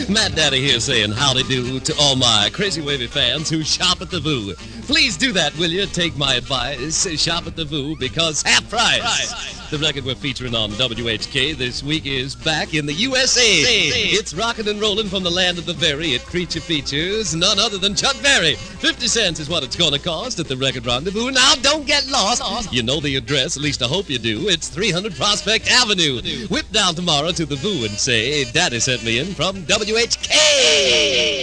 Matt Daddy here saying howdy do to all my crazy wavy fans who shop at the Voo. Please do that, will you? Take my advice. Shop at the Voo because half price. The record we're featuring on WHK this week is back in the USA. It's rockin' and rollin' from the land of the very. It creature features none other than Chuck Berry. 50 cents is what it's gonna cost at the Record Rendezvous. Now, don't get lost. You know the address, at least I hope you do. It's 300 Prospect Avenue. Whip down tomorrow to the Voo and say, Daddy sent me in from WHK.